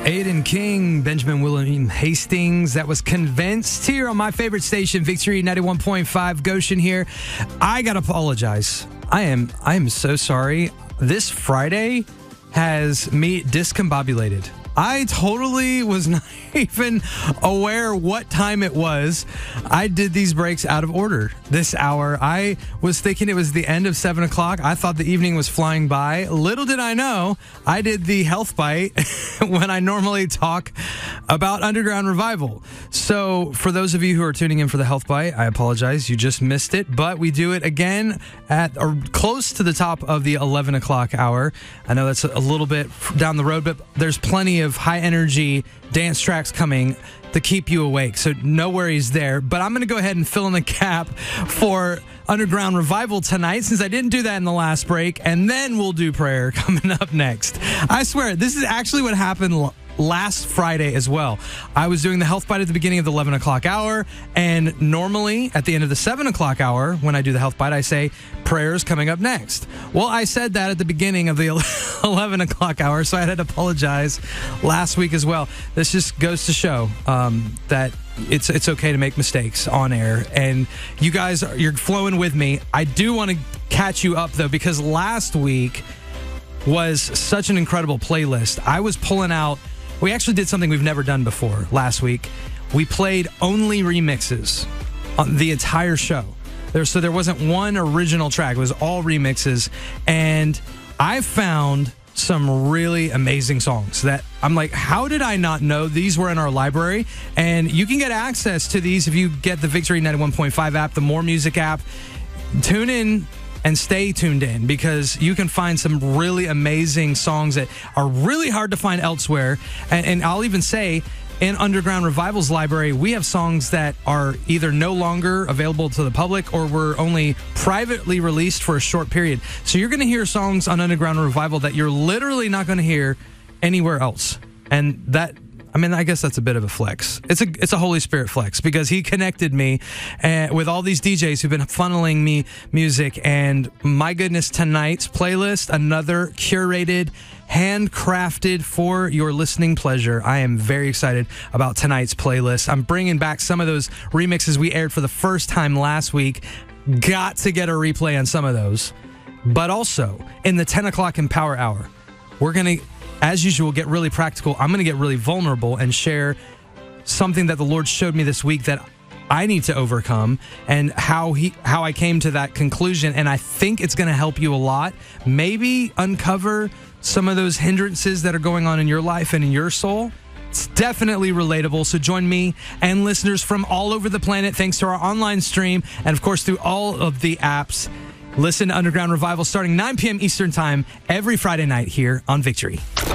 Aiden King, Benjamin William Hastings. That was Convinced here on my favorite station, Victory 91.5. Goshen here. I gotta apologize. I am so sorry. This Friday has me discombobulated. I totally was not even aware what time it was. I did these breaks out of order this hour. I was thinking it was the end of 7 o'clock. I thought the evening was flying by. Little did I know, I did the Health Bite when I normally talk about Underground Revival. So for those of you who are tuning in for the Health Bite, I apologize. You just missed it, but we do it again at or close to the top of the 11 o'clock hour. I know that's a little bit down the road, but there's plenty of high energy dance tracks coming to keep you awake, so no worries there. But I'm going to go ahead and fill in the gap for Underground Revival tonight, since I didn't do that in the last break, and then we'll do prayer coming up next. I swear, this is actually what happened last Friday as well. I was doing the Health Bite at the beginning of the 11 o'clock hour, and normally at the end of the 7 o'clock hour, when I do the Health Bite, I say, prayers coming up next. Well, I said that at the beginning of the 11 o'clock hour, so I had to apologize last week as well. This just goes to show that it's okay to make mistakes on air, and you guys, you're flowing with me. I do want to catch you up, though, because last week was such an incredible playlist. I was pulling out. We actually did something we've never done before last week. We played only remixes on the entire show. So there wasn't one original track. It was all remixes. And I found some really amazing songs that I'm like, how did I not know these were in our library? And you can get access to these if you get the Victory 91.5 app, the More Music app. Tune in and stay tuned in, because you can find some really amazing songs that are really hard to find elsewhere. And I'll even say, in Underground Revival's library, we have songs that are either no longer available to the public or were only privately released for a short period. So you're going to hear songs on Underground Revival that you're literally not going to hear anywhere else. And that, I mean, I guess that's a bit of a flex. It's a Holy Spirit flex, because he connected me with all these DJs who've been funneling me music. And my goodness, tonight's playlist, another curated, handcrafted for your listening pleasure. I am very excited about tonight's playlist. I'm bringing back some of those remixes we aired for the first time last week. Got to get a replay on some of those. But also, in the 10 o'clock Empower Hour, we're going to, as usual, get really practical. I'm going to get really vulnerable and share something that the Lord showed me this week that I need to overcome, and how I came to that conclusion. And I think it's going to help you a lot. Maybe uncover some of those hindrances that are going on in your life and in your soul. It's definitely relatable. So join me and listeners from all over the planet, thanks to our online stream, and of course through all of the apps. Listen to Underground Revival starting 9 p.m. Eastern Time every Friday night here on Victory.